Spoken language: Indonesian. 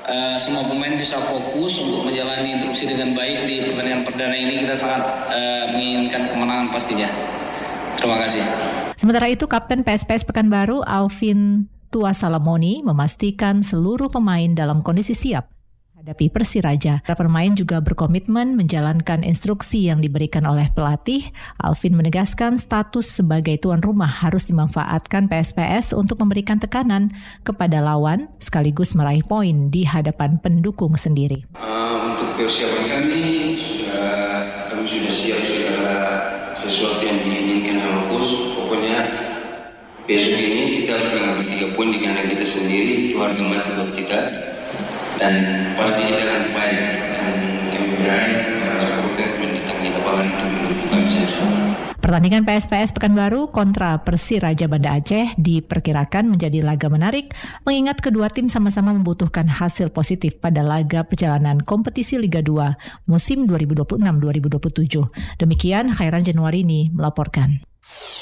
semua pemain bisa fokus untuk menjalani instruksi dengan baik di pertandingan perdana ini. Kita sangat menginginkan kemenangan pastinya. Terima kasih. Sementara itu, Kapten PSPS Pekanbaru Alvin Tuasalamoni memastikan seluruh pemain dalam kondisi siap hadapi Persiraja. Para pemain juga berkomitmen menjalankan instruksi yang diberikan oleh pelatih. Alvin menegaskan status sebagai tuan rumah harus dimanfaatkan PSPS untuk memberikan tekanan kepada lawan sekaligus meraih poin di hadapan pendukung sendiri. Untuk persiapan kami sudah siap segala sesuatu yang diinginkan sama bos. Pokoknya besok ini kita harus mengambil 3 poin di kandang kita sendiri. Itu harga mati buat kita. Dan pasti kita akan baik dan kami berani supporter mendatangi lapangan untuk mendukung kami bersama. Pertandingan PSPS Pekanbaru kontra Persiraja Banda Aceh diperkirakan menjadi laga menarik mengingat kedua tim sama-sama membutuhkan hasil positif pada laga perjalanan kompetisi Liga 2 musim 2026-2027. Demikian Khairan Januarini melaporkan.